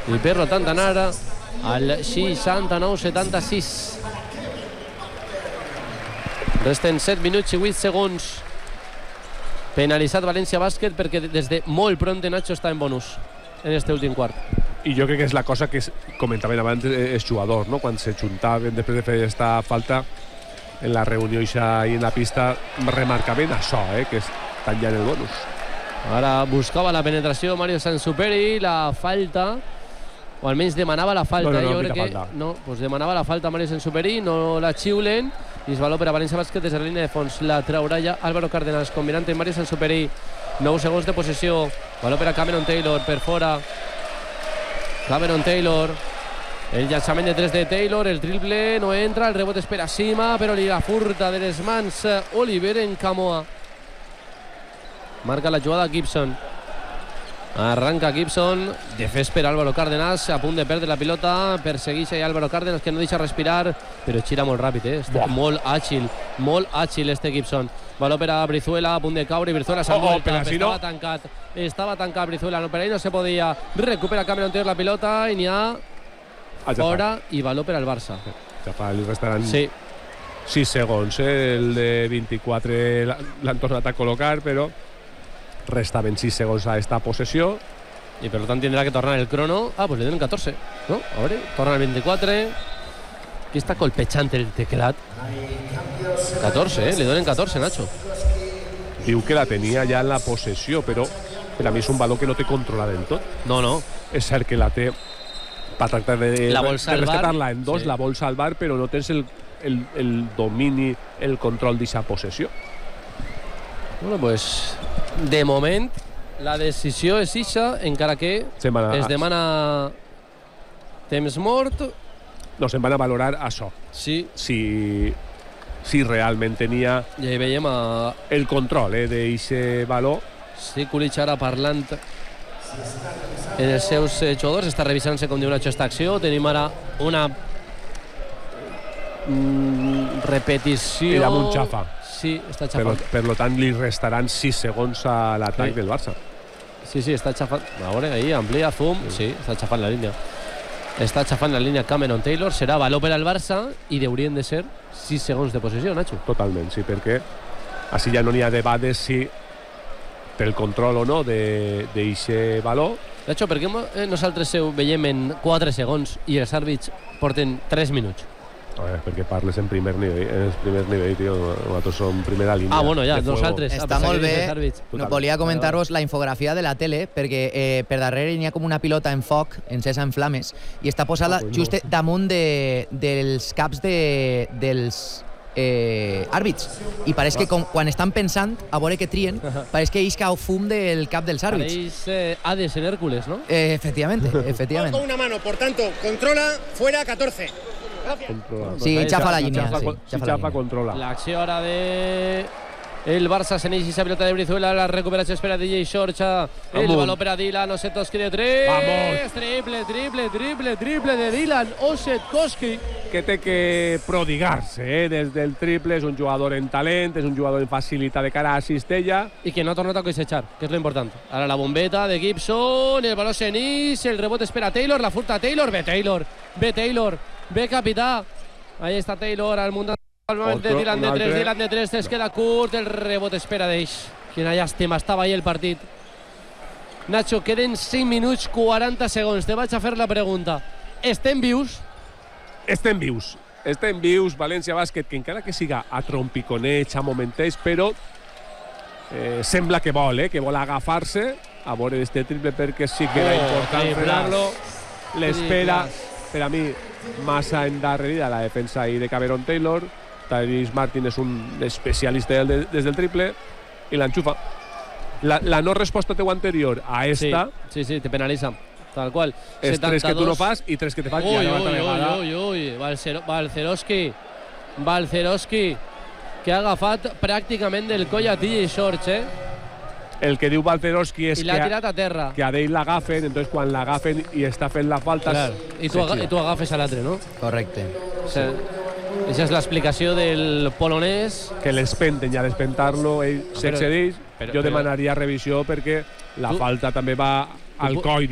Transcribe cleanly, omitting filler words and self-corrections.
i per tant anar al 69-76. Resten 7 minuts i 8 segons. Penalitzat València Bàsquet perquè des de molt pront Nacho està en bonus en este últim quart. I jo crec que és la cosa que comentaven abans els jugadors, no? Quan se juntaven després de fer aquesta falta en la reunió i en la pista remarcaven això, que estan ja en el bonus. Ara buscava la penetració Mario Sansuperi, la falta, o almenys demanava la falta. No, jo crec que no, pues demanava la falta Mario Sansuperi, no la xiulen, i es valor per a València Bàsquet des de la línia de fons. La traurà ja Álvaro Cárdenas, combinant amb Mario Sansuperi. 9 segons de possessió, valor per a Cameron Taylor, per fora. Cameron Taylor, el llançament de 3 de Taylor, el triple no entra, el rebot és per a Sima, però li la furta de les mans Oliver en Camoa. Marca la jugada Gibson. Arranca Gibson, de fes per Álvaro Cárdenas, a punt de perdre la pilota, persegueix a Álvaro Cárdenas, que no deixa respirar, però gira molt ràpid, està molt àgil este Gibson. Valor per a Brizuela, a punt de caure, i Brizuela s'envolta, estava tancat Brizuela, per ahí no se podia, recupera Cameron Taylor la pilota, i n'hi ha fora, i valor per al Barça. Ja li restaran 6 segons, el de 24 l'han tornat a col·locar, però restaven 6 segons a esta possessió. I per tant tindrà que tornar el crono. Pues li donen 14, no? A veure, torna el 24. Aquí està colpejant el teclat. 14, li donen 14, Nacho. Diu que la tenia ja en la possessió, però per a mi és un valor que no té controlat del tot. No. És cert que la té per tractar de rescatar-la en dos, la vol salvar, però no tens el domini, el control d'aquesta possessió. Bueno, pues de moment la decisió és ixa, encara que es demana temps mort. No, se'n van a valorar això. Sí. Si realment tenia el control d'aquest valor. Sí, Kulich ara parlant en els seus jugadors, està revisant-se com diu Nacho esta acció. Tenim ara una repetició. Era un xafa. Sí, està xafant. Per tant, li restaran 6 segons a l'atac del Barça. Sí, està xafant. A veure, ahí, amplia, zoom. Sí, està xafant la línia. Està xafant la línia Cameron Taylor. Serà valor per al Barça i haurien de ser 6 segons de possessió, Nacho. Totalment, sí, perquè així ja no n'hi ha debat de si té el control o no d'aquest valor. Nacho, per què nosaltres veiem en 4 segons i els àrbits porten 3 minuts? Perquè parles en primer nivell, tio. Nosaltres som primera línia. Bueno, ja, nosaltres. Està molt bé. No, volia comentar-vos la infografia de la tele, perquè per darrere hi ha com una pilota en foc, encesa en flames, i està posada just damunt dels caps dels àrbits. I pareix que quan estan pensant a veure què trien, pareix que hi cau fum del cap dels àrbits. Pareix Hades en Hércules, ¿no? Efectivamente. Con una mano, por tanto, controla, fuera 14. Sí, xafa la línia. Si xafa, controla. L'acció ara de el Barça se n'eix esa pilota de Brizuela, la recuperació espera DJ Xorxa, el valor per a Dylan Osetkowski de 3, triple de Dylan Osetkowski, que té que prodigar-se des del triple. És un jugador en talent, és un jugador en facilitat de cara a cistella i que no ha tornat a cosejar, que és lo important. Ara la bombeta de Gibson, el valor se n'eix, el rebot espera Taylor, la furta Taylor, ve capità. Ahí està Taylor al munt de Dylan de 3, es queda curt, el rebot espera d'ells. Quina llàstima, estava ahí el partit. Nacho, queden 5 minuts 40 segons. Te vaig a fer la pregunta. Estem vius? Estem vius, València Bàsquet, que encara que siga a trompiconeig, a momentets, però sembla que vol agafar-se a veure este triple, perquè sí que era important frenar-lo. L'espera, per a mi, massa endarrerida la defensa ahí de Cameron Taylor. Tyrese Martin és un especialista des del triple i l'enxufa. La no resposta teu anterior a esta... Sí, te penalitza, tal qual. És 3 que tu no fas i 3 que te fan. Balcerowski, que ha agafat pràcticament del coll a TJ Shorts, El que diu Balcerowski és i l'ha tirat a terra. Que a d'ell l'agafen, entonces quan l'agafen i està fent la falta... I tu agafes a l'altre, no? Correcte. Aquesta és l'explicació del polonès. Que l'espenten i a despentar-lo ell s'excedeix. Jo demanaria revisió perquè la falta també va al coll